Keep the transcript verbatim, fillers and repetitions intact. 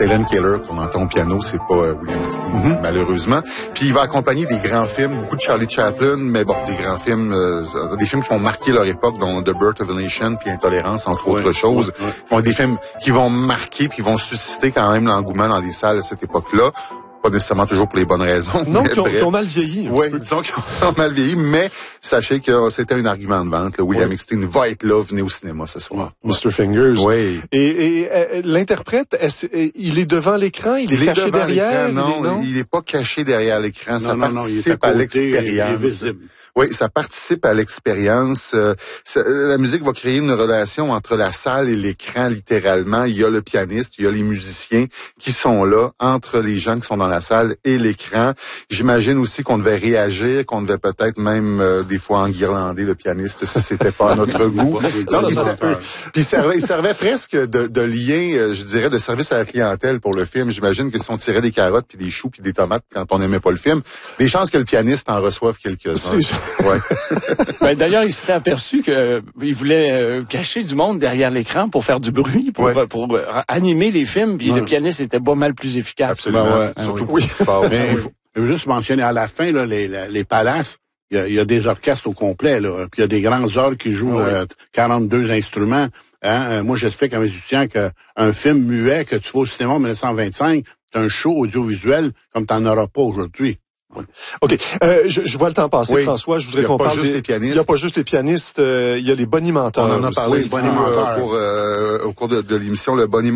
c'est Helen Keller qu'on entend au piano, c'est pas euh, William Epstein, mm-hmm. malheureusement. Puis il va accompagner des grands films, beaucoup de Charlie Chaplin, mais bon, des grands films, euh, des films qui vont marquer leur époque, dont The Birth of a Nation puis Intolérance, entre ouais, autres choses. Ouais, ouais. Des films qui vont marquer puis vont susciter quand même l'engouement dans les salles à cette époque-là. Pas nécessairement toujours pour les bonnes raisons. Non, qui ont, qui ont mal vieilli. Oui, disons qu'ils ont mal vieilli, mais sachez que c'était un argument de vente. Là. William ouais. Epstein va être là, venez au cinéma ce soir. Ouais. mister Fingers. Oui. Et, et euh, l'interprète, est-ce, il est devant l'écran, il est il caché est derrière? Non, il est, non, il est pas caché derrière l'écran. Non, ça non, participe non, à, à l'expérience. Oui, ça participe à l'expérience. Euh, ça, la musique va créer une relation entre la salle et l'écran, littéralement. Il y a le pianiste, il y a les musiciens qui sont là, entre les gens qui sont dans la salle et l'écran. J'imagine aussi qu'on devait réagir, qu'on devait peut-être même euh, des fois enguirlander le pianiste si c'était pas à notre goût. Donc, il, servait, il, servait, il servait presque de, de lien, euh, je dirais, de service à la clientèle pour le film. J'imagine que si on tirait des carottes, puis des choux, puis des tomates quand on n'aimait pas le film, des chances que le pianiste en reçoive quelques-uns. Ouais. Ben, d'ailleurs, il s'était aperçu qu'il euh, voulait euh, cacher du monde derrière l'écran pour faire du bruit, pour, ouais. pour, pour euh, animer les films, puis ouais. le pianiste était pas mal plus efficace. Absolument. Ben ouais. Surtout oui. Mais il faut, faut juste mentionner, à la fin, là, les, les palaces, il y a, y a des orchestres au complet, là, puis il y a des grands orgues qui jouent ouais. euh, quarante-deux instruments. Hein? Euh, moi, j'explique à mes étudiants qu'un film muet que tu vois au cinéma en dix-neuf cent vingt-cinq, c'est un show audiovisuel comme tu n'en auras pas aujourd'hui. OK. Euh, je, je vois le temps passer, oui. François. Je voudrais qu'on parle des... Il n'y a pas juste les pianistes. Euh, il y a les bonimenteurs. On en a parlé aussi, bon euh, pour, euh, au cours de, de l'émission, le bonimenteur.